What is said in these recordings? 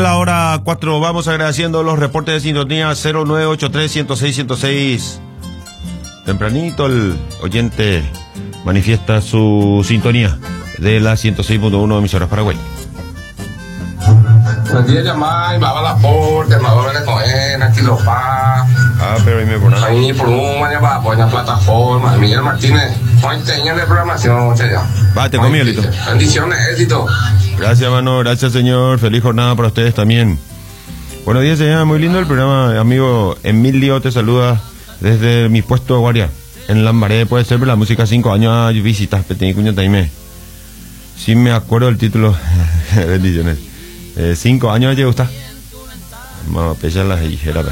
La hora 4, vamos agradeciendo los reportes de sintonía 0983-106-106. Tempranito el oyente manifiesta su sintonía de la 106.1 emisoras Paraguay. Buen día, llamar, va a la porte, me va a ver con él, aquí lo pa. Pero ahí me ponen. Ahí por un año va a poner la plataforma. Miguel Martínez, hoy tenía de programación, ya. Va, te comí, Lito. Bendiciones, éxito. Gracias, hermano, gracias, señor. Feliz jornada para ustedes también. Buenos días, señora. Muy lindo el programa, amigo. Emilio te saluda desde mi puesto de guardia en Lambaré. Puede ser, pero la música 5 años visitas, Petení Cuña Taime. Sí me acuerdo del título. Bendiciones. 5 años ya gusta. Vamos a pesar las ligeras.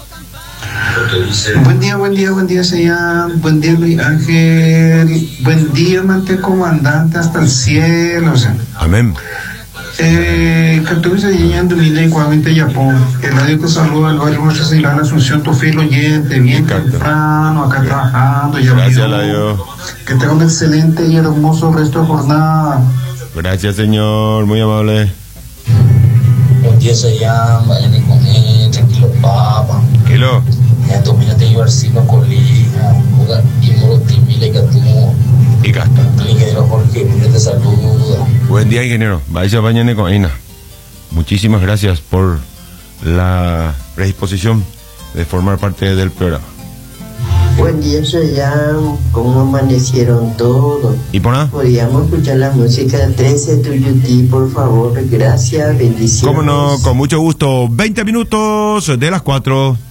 Buen día, señor. Buen día, Luis Ángel. Buen día, mante comandante hasta el cielo. O sea. Amén. Que estuviese llegando Mila y Cuavinte Yapón. El radio te saluda al barrio Nuestra Señora de la Asunción, tu fiel oyente, bien temprano, acá trabajando. Ya gracias a Dios. Que tenga un excelente y hermoso resto de jornada. Gracias, señor. Muy amable. Buen día, señor. Vayan con él, tranquilo, papá. Tranquilo. Ya domina te llevar sino colija, jugar y morotimile que tú. Y gasta. El ingeniero Jorge, te saluda. Buen día, ingeniero. Vaya mañana con Aina. Muchísimas gracias por la predisposición de formar parte del programa. Buen día, Soyam. ¿Cómo amanecieron todos? ¿Y por nada? Podríamos escuchar la música 13 Tuyutí, por favor. Gracias, bendiciones. Cómo no, con mucho gusto. 20 minutos de las 4.